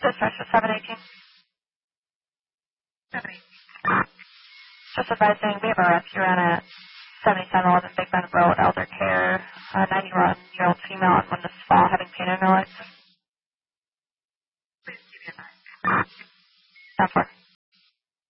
Dispatch to 718. 718. Just advising, we have a rescue run at 7711 Big Bend Road, Elder Care, 91-year-old female on Witness Fall having pain in her legs. Please keep in mind. 10-4.